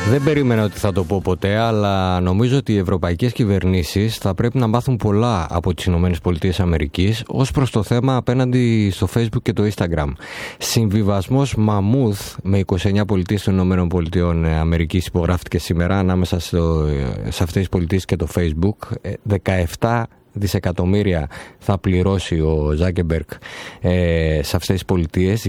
Δεν περίμενα ότι θα το πω ποτέ, αλλά νομίζω ότι οι ευρωπαϊκές κυβερνήσεις θα πρέπει να μάθουν πολλά από τις ΗΠΑ ως προς το θέμα απέναντι στο Facebook και το Instagram. Συμβιβασμός μαμούθ με 29 πολιτείες των ΗΠΑ υπογράφηκε σήμερα ανάμεσα σε αυτές τις πολιτείες και το Facebook. 17 δισεκατομμύρια θα πληρώσει ο Ζάκεμπεργκ σε αυτές τις πολιτείες.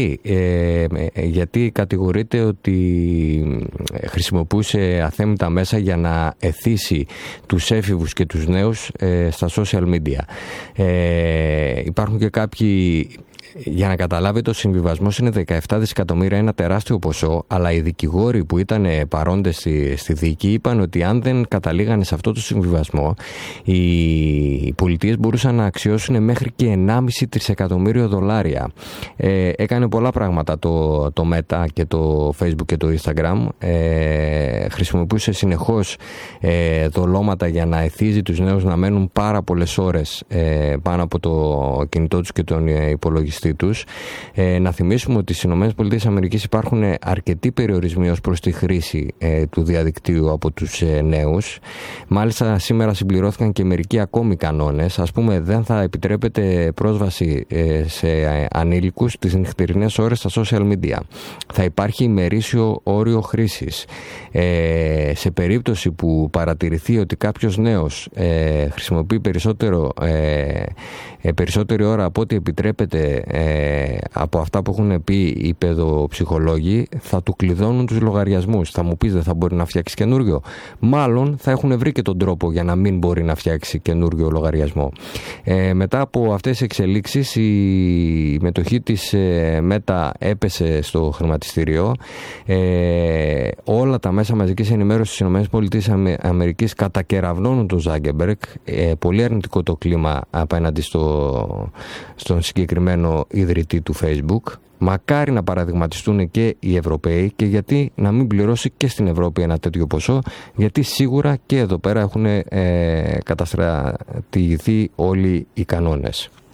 Γιατί κατηγορείται ότι χρησιμοποιούσε αθέμητα μέσα για να εθίσει τους έφηβους και τους νέους στα social media. Υπάρχουν και κάποιοι. Για να καταλάβετε, ο συμβιβασμός είναι 17 δισεκατομμύρια, ένα τεράστιο ποσό, αλλά οι δικηγόροι που ήταν παρόντες στη δίκη είπαν ότι αν δεν καταλήγανε σε αυτό το συμβιβασμό, οι πολιτείες μπορούσαν να αξιώσουν μέχρι και 1,5 τρισεκατομμύριο δολάρια. Έκανε πολλά πράγματα το Meta και το Facebook και το Instagram. Χρησιμοποιούσε συνεχώς δολώματα για να εθίζει τους νέους να μένουν πάρα πολλές ώρες πάνω από το κινητό τους και τον υπολογιστή τους. Να θυμίσουμε ότι στις ΗΠΑ υπάρχουν αρκετοί περιορισμοί ως προς τη χρήση του διαδικτύου από τους νέους. Μάλιστα σήμερα συμπληρώθηκαν και μερικοί ακόμη κανόνες. Ας πούμε, δεν θα επιτρέπεται πρόσβαση σε ανήλικους τις νυχτερινές ώρες στα social media. Θα υπάρχει ημερήσιο όριο χρήσης. Σε περίπτωση που παρατηρηθεί ότι κάποιος νέος χρησιμοποιεί περισσότερη ώρα από ό,τι επιτρέπεται από αυτά που έχουν πει οι παιδοψυχολόγοι, θα του κλειδώνουν τους λογαριασμούς. Θα μου πεις, δεν θα μπορεί να φτιάξει καινούριο? Μάλλον θα έχουν βρει και τον τρόπο για να μην μπορεί να φτιάξει καινούριο λογαριασμό. Μετά από αυτές τις εξελίξεις, η μετοχή της Meta έπεσε στο χρηματιστήριο. Όλα τα μέσα μαζικής ενημέρωσης στις ΗΠΑ κατακεραυνώνουν τον Ζάκεμπεργκ. Πολύ αρνητικό το κλίμα απέναντι στον συγκεκριμένο ιδρυτή του Facebook. Μακάρι να παραδειγματιστούν και οι Ευρωπαίοι, και γιατί να μην πληρώσει και στην Ευρώπη ένα τέτοιο ποσό, γιατί σίγουρα και εδώ πέρα έχουν καταστρατηγηθεί όλοι οι κανόνες.